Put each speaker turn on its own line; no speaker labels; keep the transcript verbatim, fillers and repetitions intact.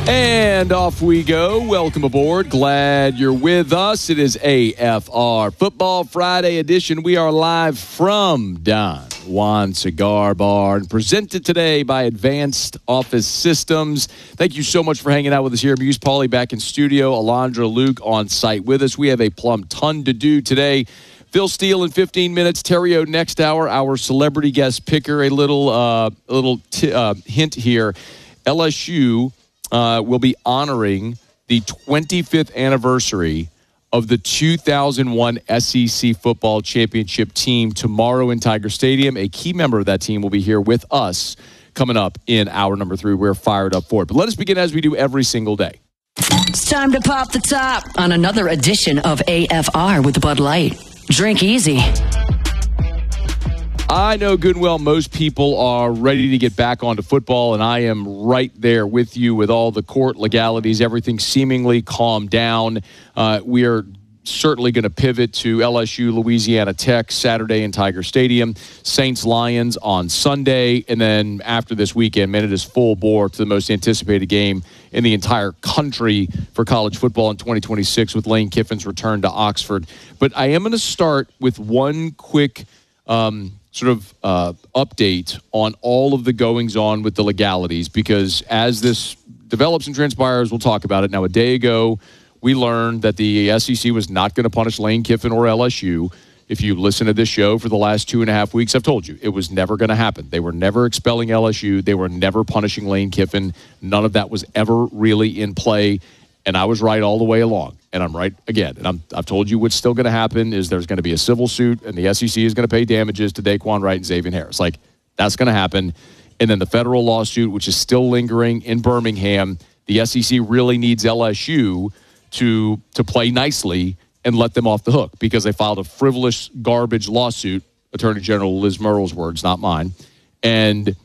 And off we go. Welcome aboard. Glad you're with us. It is A F R Football Friday edition. We are live from Don Juan Cigar Bar and presented today by Advanced Office Systems. Thank you so much for hanging out with us here. Muse Pauly back in studio. Alondra Luke on site with us. We have a plum ton to do today. Phil Steele in fifteen minutes. Terrio next hour, our celebrity guest picker. A little, uh, a little t- uh, hint here. L S U Uh, will be honoring the twenty-fifth anniversary of the two thousand one S E C football championship team tomorrow in Tiger Stadium. A key member of that team will be here with us coming up in hour number three. We're fired up for it. But let us begin as we do every single day.
It's time to pop the top on another edition of A F R with Bud Light. Drink easy.
I know good and well most people are ready to get back onto football, and I am right there with you with all the court legalities, everything seemingly calmed down. Uh, we are certainly going to pivot to L S U, Louisiana Tech, Saturday in Tiger Stadium, Saints-Lions on Sunday, and then after this weekend, man, it is full bore to the most anticipated game in the entire country for college football in twenty twenty-six with Lane Kiffin's return to Oxford. But I am going to start with one quick um, sort of uh, update on all of the goings-on with the legalities, because as this develops and transpires, we'll talk about it. Now, a day ago, we learned that the S E C was not going to punish Lane Kiffin or L S U. If you listen to this show for the last two and a half weeks, I've told you, it was never going to happen. They were never expelling L S U. They were never punishing Lane Kiffin. None of that was ever really in play, and I was right all the way along. And I'm right again. And I'm, I've told you what's still going to happen is there's going to be a civil suit, and the S E C is going to pay damages to Daquan Wright and Xavier Harris. Like, that's going to happen. And then the federal lawsuit, which is still lingering in Birmingham, the S E C really needs L S U to to play nicely and let them off the hook because they filed a frivolous garbage lawsuit, Attorney General Liz Murrell's words, not mine. And